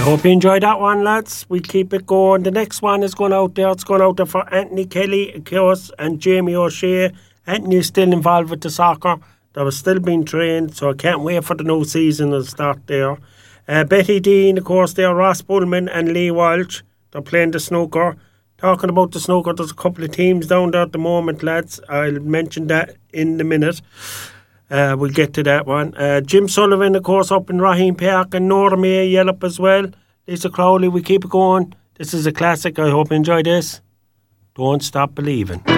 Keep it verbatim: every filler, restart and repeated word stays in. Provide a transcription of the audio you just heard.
hope you enjoyed that one, lads. We keep it going. The next one is going out there. It's going out there for Anthony Kelly, of course, and Jamie O'Shea. Anthony's still involved with the soccer. They were still being trained, so I can't wait for the new season to start there. Uh, Betty Dean, of course, there. Ross Bullman and Lee Walsh. They're playing the snooker. Talking about the snooker, there's a couple of teams down there at the moment, lads. I'll mention that in a minute. Uh, we'll get to that one. Uh, Jim Sullivan, of course, up in Raheen Park, and Nora May Yellup as well. Lisa Crowley, we keep it going. This is a classic. I hope you enjoy this. Don't Stop Believing.